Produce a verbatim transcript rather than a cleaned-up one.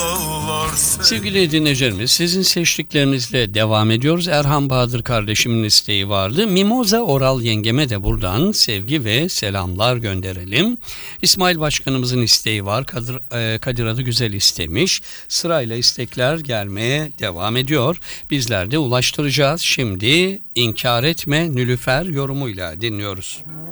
Sevgili dinleyicilerimiz, sizin seçtiklerinizle devam ediyoruz. Erhan Bahadır kardeşimin isteği vardı. Mimoza Oral yengeme de buradan sevgi ve selamlar gönderelim. İsmail Başkanımızın isteği var. Kadir, e, Kadir Adı Güzel istemiş. Sırayla istekler gelmeye devam ediyor. Bizler de ulaştıracağız. Şimdi İnkar Etme Nülüfer yorumuyla dinliyoruz.